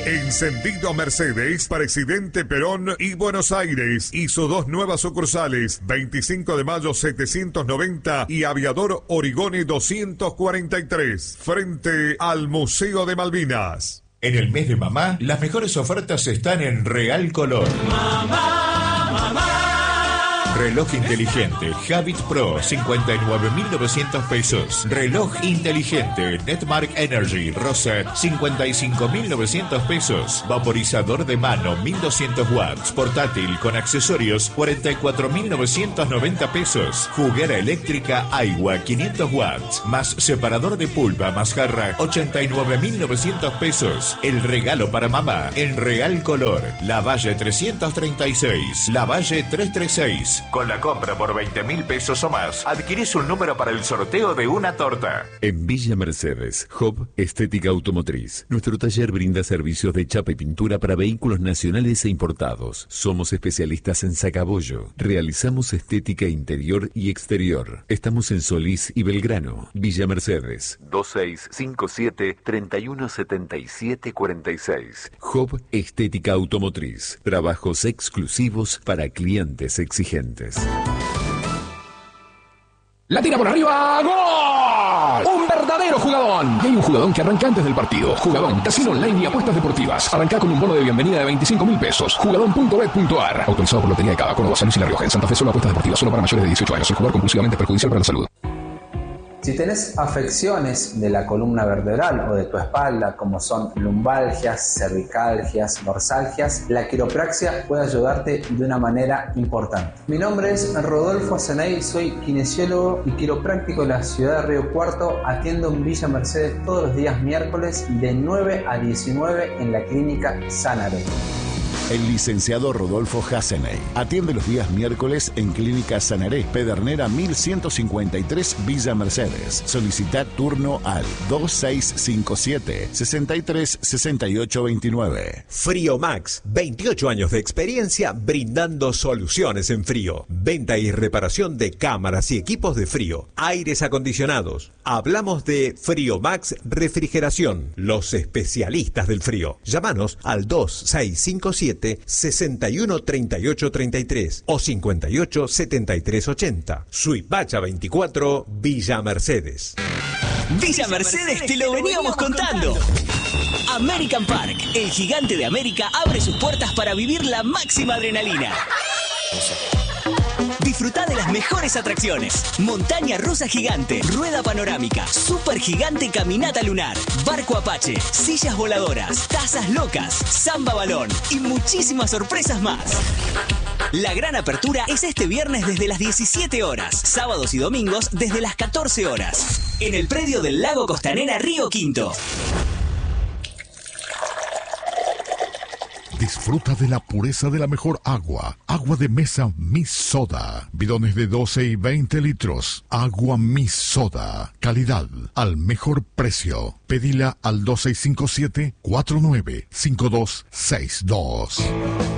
Encendido Mercedes, Presidente Perón y Buenos Aires. Hizo 2 nuevas sucursales, 25 de mayo 790 y Aviador Origone 243, frente al Museo de Malvinas. En el mes de mamá, las mejores ofertas están en Real Color. Mamá, mamá. Reloj inteligente Habit Pro, 59.900 pesos. Reloj inteligente Netmark Energy Rosette, 55.900 pesos. Vaporizador de mano, 1.200 watts. Portátil con accesorios, 44.990 pesos. Juguera eléctrica Aiwa, 500 watts. Más separador de pulpa, más jarra, 89.900 pesos. El regalo para mamá en Real Color. Lavalle 336, Lavalle 336. Con la compra por 20.000 pesos o más, adquirís un número para el sorteo de una torta. En Villa Mercedes, Hub Estética Automotriz. Nuestro taller brinda servicios de chapa y pintura para vehículos nacionales e importados. Somos especialistas en sacabollo. Realizamos estética interior y exterior. Estamos en Solís y Belgrano. Villa Mercedes, 2657-317746. Hub Estética Automotriz. Trabajos exclusivos para clientes exigentes. La tira por arriba, ¡gol! ¡Un verdadero jugadón! Y hay un jugadón que arranca antes del partido. Jugadón, casino online y apuestas deportivas. Arranca con un bono de bienvenida de 25.000 pesos. Jugadón.bet.ar. Autorizado por Lotería de Cava, Córdoba, San Luis y La Rioja. En Santa Fe solo apuestas deportivas, solo para mayores de 18 años. El jugar compulsivamente es perjudicial para la salud. Si tenés afecciones de la columna vertebral o de tu espalda, como son lumbalgias, cervicalgias, dorsalgias, la quiropraxia puede ayudarte de una manera importante. Mi nombre es Rodolfo Zenay, soy kinesiólogo y quiropráctico de la ciudad de Río Cuarto. Atiendo en Villa Mercedes todos los días miércoles de 9 a 19 en la clínica Sanare. El licenciado Rodolfo Hasseney atiende los días miércoles en Clínica Sanaré, Pedernera 1153, Villa Mercedes. Solicita turno al 2657-636829. Frío Max, 28 años de experiencia brindando soluciones en frío. Venta y reparación de cámaras y equipos de frío, aires acondicionados. Hablamos de Frío Max Refrigeración, los especialistas del frío. Llámanos al 2657-613833 o 587380. Suipacha 24, Villa Mercedes. Villa Mercedes te lo veníamos contando. American Park, el gigante de América, abre sus puertas para vivir la máxima adrenalina. Disfruta de las mejores atracciones: montaña rusa gigante, rueda panorámica, super gigante caminata lunar, barco Apache, sillas voladoras, tazas locas, samba balón y muchísimas sorpresas más. La gran apertura es este viernes desde las 17 horas, sábados y domingos desde las 14 horas, en el predio del Lago Costanera Río Quinto. Disfruta de la pureza de la mejor agua. Agua de mesa Miss Soda. Bidones de 12 y 20 litros. Agua Miss Soda. Calidad al mejor precio. Pedila al 2657-495262.